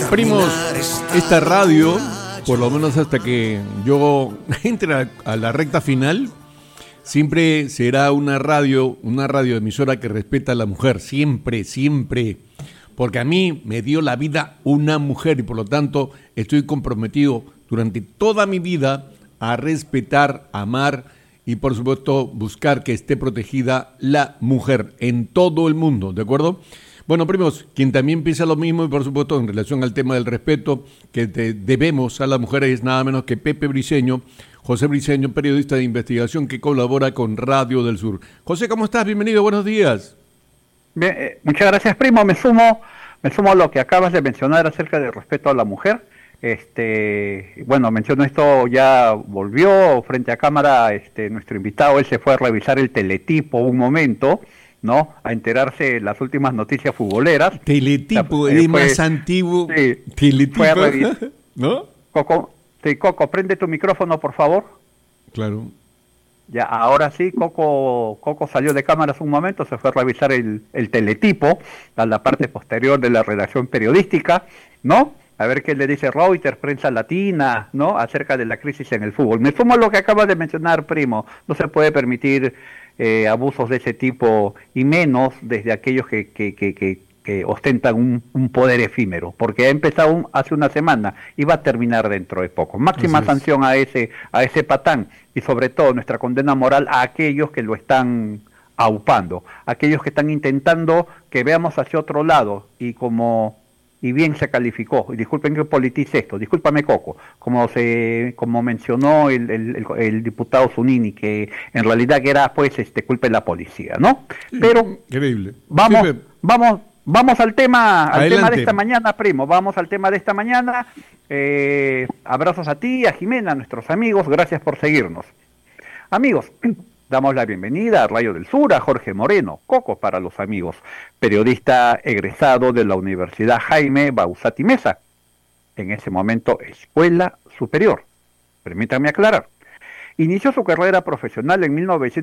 Primos, esta radio, por lo menos hasta que yo entre a la recta final, siempre será una radioemisora que respeta a la mujer, siempre, siempre. Porque a mí me dio la vida una mujer y por lo tanto estoy comprometido durante toda mi vida a respetar, amar y por supuesto buscar que esté protegida la mujer en todo el mundo, ¿de acuerdo? Bueno, primos, quien también piensa lo mismo y por supuesto en relación al tema del respeto que debemos a las mujeres es nada menos que Pepe Briceño, José Briceño, periodista de investigación que colabora con Radio del Sur. José, ¿cómo estás? Bienvenido, buenos días. Bien, muchas gracias, primo. Me sumo a lo que acabas de mencionar acerca del respeto a la mujer. Bueno, menciono esto, ya volvió frente a cámara nuestro invitado, él se fue a revisar el teletipo un momento, ¿no? A enterarse de las últimas noticias futboleras. Teletipo, es más antiguo. Sí, teletipo, fue a revisar, ¿no? Coco, prende tu micrófono, por favor. Claro. Ya, ahora sí, Coco salió de cámaras un momento, se fue a revisar el teletipo, a la parte posterior de la redacción periodística, ¿no? A ver qué le dice Reuters, Prensa Latina, ¿no? Acerca de la crisis en el fútbol. Me sumo a lo que acaba de mencionar, primo. No se puede permitir abusos de ese tipo, y menos desde aquellos que ostentan un poder efímero, porque ha empezado hace una semana y va a terminar dentro de poco. Máxima sanción a ese patán y sobre todo nuestra condena moral a aquellos que lo están aupando, aquellos que están intentando que veamos hacia otro lado y bien se calificó, y disculpen que politice esto, discúlpame Coco, como mencionó el diputado Zunini, que en realidad que era pues culpa de la policía, ¿no? Sí, pero increíble. Vamos al tema de esta mañana, primo. Vamos al tema de esta mañana. Abrazos a ti, a Jimena, a nuestros amigos. Gracias por seguirnos. Amigos, damos la bienvenida a Radio del Sur, a Jorge Moreno, Coco para los amigos, periodista egresado de la Universidad Jaime Bauzati Meza. En ese momento, Escuela Superior. Permítanme aclarar. Inició su carrera profesional en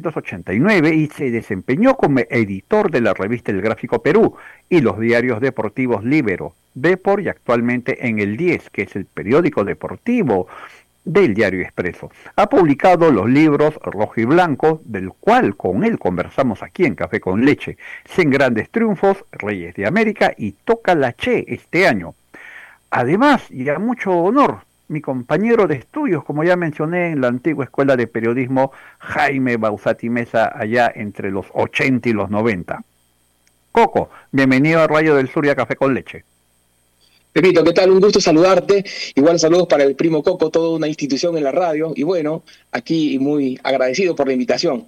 1989 y se desempeñó como editor de la revista El Gráfico Perú y los diarios deportivos Libero, Depor y actualmente en El 10, que es el periódico deportivo del Diario Expreso. Ha publicado los libros Rojo y Blanco, del cual con él conversamos aquí en Café con Leche, 100 Grandes Triunfos, Reyes de América y Toca la Che este año. Además, y a mucho honor, mi compañero de estudios, como ya mencioné, en la antigua Escuela de Periodismo Jaime Bauzati Meza, allá entre los 80 y los 90. Coco, bienvenido a Radio del Sur y a Café con Leche. Pepito, ¿qué tal? Un gusto saludarte. Igual saludos para el primo Coco, toda una institución en la radio. Y bueno, aquí muy agradecido por la invitación.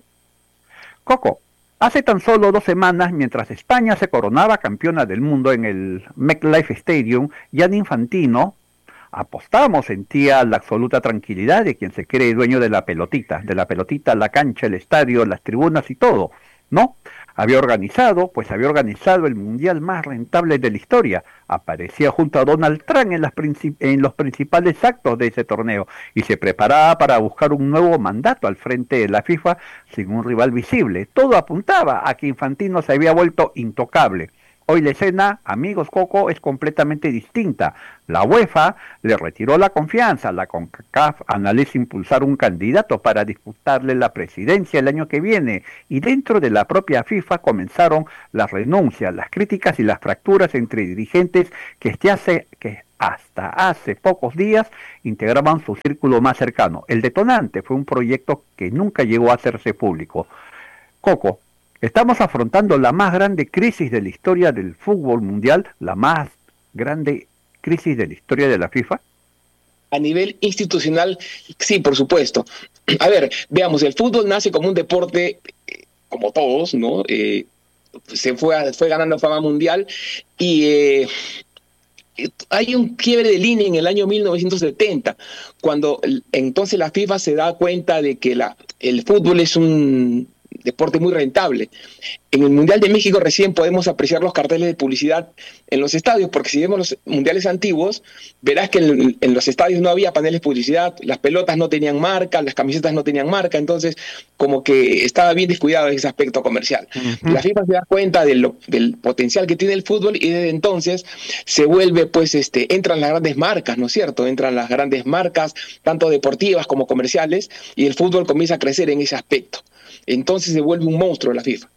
Coco, hace tan solo 2 semanas, mientras España se coronaba campeona del mundo en el MetLife Stadium, Gianni Infantino, apostamos en ti a la absoluta tranquilidad de quien se cree dueño de la pelotita, la cancha, el estadio, las tribunas y todo, ¿no? Había organizado el mundial más rentable de la historia. Aparecía junto a Donald Trump en los principales actos de ese torneo y se preparaba para buscar un nuevo mandato al frente de la FIFA sin un rival visible. Todo apuntaba a que Infantino se había vuelto intocable. Hoy la escena, amigos Coco, es completamente distinta. La UEFA le retiró la confianza, la CONCACAF analiza impulsar un candidato para disputarle la presidencia el año que viene y dentro de la propia FIFA comenzaron las renuncias, las críticas y las fracturas entre dirigentes que hasta hace pocos días integraban su círculo más cercano. El detonante fue un proyecto que nunca llegó a hacerse público. Coco, estamos afrontando la más grande crisis de la historia del fútbol mundial, la más grande crisis de la historia de la FIFA. A nivel institucional, sí, por supuesto. A ver, veamos, el fútbol nace como un deporte, como todos, ¿no? Fue ganando fama mundial y hay un quiebre de línea en el año 1970, cuando entonces la FIFA se da cuenta de que el fútbol es un deporte muy rentable. En el Mundial de México recién podemos apreciar los carteles de publicidad en los estadios, porque si vemos los mundiales antiguos, verás que en los estadios no había paneles de publicidad, las pelotas no tenían marca, las camisetas no tenían marca, entonces como que estaba bien descuidado ese aspecto comercial. La FIFA se da cuenta del potencial que tiene el fútbol y desde entonces se vuelve, pues, entran las grandes marcas, ¿no es cierto? Entran las grandes marcas, tanto deportivas como comerciales, y el fútbol comienza a crecer en ese aspecto. Entonces se vuelve un monstruo la FIFA.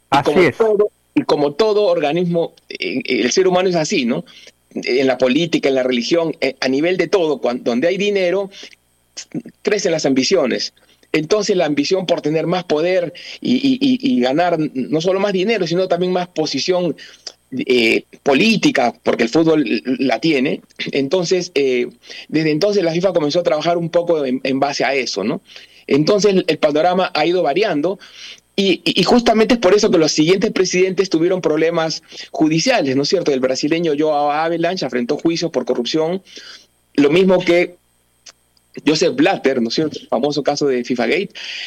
Y como todo organismo, el ser humano es así, ¿no? En la política, en la religión, a nivel de todo, donde hay dinero, crecen las ambiciones. Entonces la ambición por tener más poder y ganar no solo más dinero, sino también más posición política, porque el fútbol la tiene. Entonces, desde entonces la FIFA comenzó a trabajar un poco en base a eso, ¿no? Entonces el panorama ha ido variando y justamente es por eso que los siguientes presidentes tuvieron problemas judiciales, ¿no es cierto? El brasileño Joao Havelange afrontó juicios por corrupción, lo mismo que Joseph Blatter, ¿no es cierto? El famoso caso de FIFA Gate.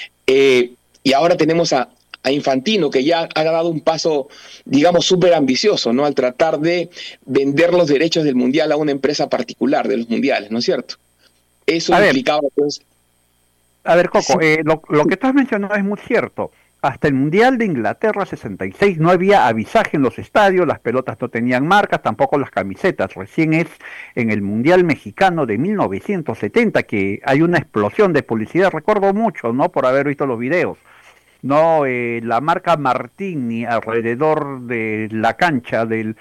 Y ahora tenemos a Infantino, que ya ha dado un paso, digamos, súper ambicioso, ¿no? Al tratar de vender los derechos del Mundial a una empresa particular de los Mundiales, ¿no es cierto? Eso implicaba, pues... A ver, Coco, lo que tú has mencionado es muy cierto. Hasta el Mundial de Inglaterra 66 no había avisaje en los estadios, las pelotas no tenían marcas, tampoco las camisetas. Recién es en el Mundial Mexicano de 1970 que hay una explosión de publicidad. Recuerdo mucho, ¿no? Por haber visto los videos. No, la marca Martini alrededor de la cancha del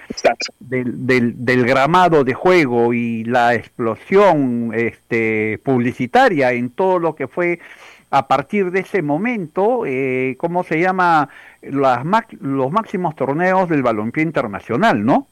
gramado de juego y la explosión publicitaria en todo lo que fue a partir de ese momento, ¿cómo se llama? Los máximos torneos del balompié internacional, ¿no?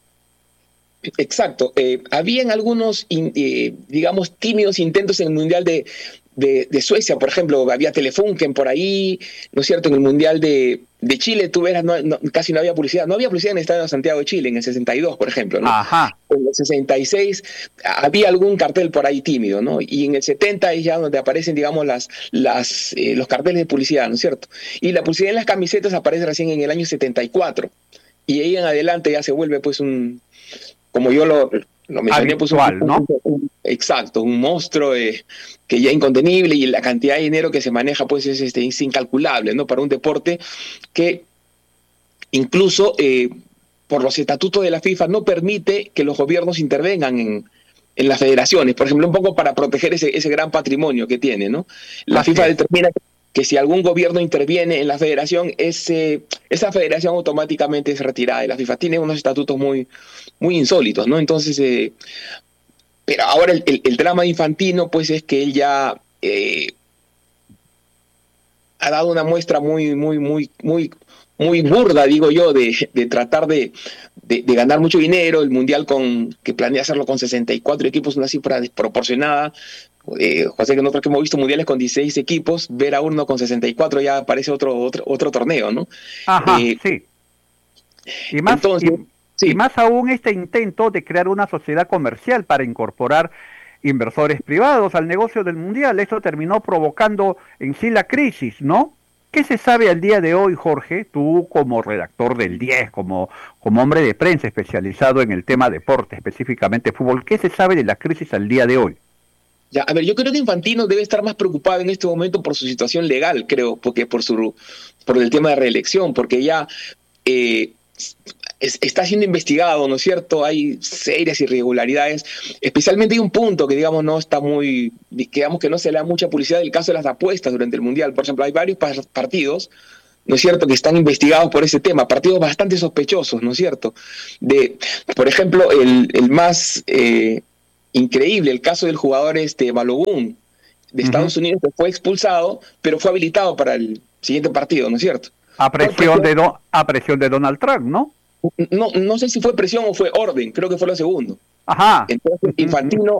Exacto. Habían algunos, digamos, tímidos intentos en el Mundial de Suecia, por ejemplo, había Telefunken por ahí, ¿no es cierto? En el Mundial de Chile, tú verás, casi no había publicidad. No había publicidad en el Estadio de Santiago de Chile, en el 62, por ejemplo, ¿no? Ajá. En el 66 había algún cartel por ahí tímido, ¿no? Y en el 70 es ya donde aparecen, digamos, los carteles de publicidad, ¿no es cierto? Y la publicidad en las camisetas aparece recién en el año 74. Y ahí en adelante ya se vuelve, pues, como yo lo mencioné, pues ¿no? Exacto, un monstruo que ya es incontenible y la cantidad de dinero que se maneja pues es incalculable, ¿no? Para un deporte que incluso por los estatutos de la FIFA no permite que los gobiernos intervengan en las federaciones, por ejemplo, un poco para proteger ese gran patrimonio que tiene, ¿no? La FIFA determina que si algún gobierno interviene en la federación, esa federación automáticamente es retirada de la FIFA. Tiene unos estatutos muy, muy insólitos, ¿no? Entonces, pero ahora el drama de Infantino, pues es que él ya ha dado una muestra muy, muy, muy, muy, muy burda, digo yo, de tratar de ganar mucho dinero. El Mundial que planea hacerlo con 64 equipos, una cifra desproporcionada. José, que nosotros que hemos visto mundiales con 16 equipos, ver a uno con 64 ya parece otro torneo, ¿no? Ajá, sí. Y más, entonces, y más aún este intento de crear una sociedad comercial para incorporar inversores privados al negocio del mundial. Esto terminó provocando en sí la crisis, ¿no? ¿Qué se sabe al día de hoy, Jorge? Tú como redactor del 10, como hombre de prensa especializado en el tema deporte, específicamente fútbol, ¿qué se sabe de la crisis al día de hoy? Ya, a ver, yo creo que Infantino debe estar más preocupado en este momento por su situación legal, creo, porque por el tema de reelección, porque ya está siendo investigado, ¿no es cierto? Hay serias irregularidades, especialmente hay un punto que, digamos, no está muy, digamos que no se le da mucha publicidad, el caso de las apuestas durante el Mundial. Por ejemplo, hay varios partidos, ¿no es cierto?, que están investigados por ese tema, partidos bastante sospechosos, ¿no es cierto? Por ejemplo, el más increíble, el caso del jugador Balogun de Estados Unidos, que fue expulsado, pero fue habilitado para el siguiente partido, ¿no es cierto? A presión de Donald Trump, ¿no? No sé si fue presión o fue orden, creo que fue lo segundo. Ajá. Entonces Infantino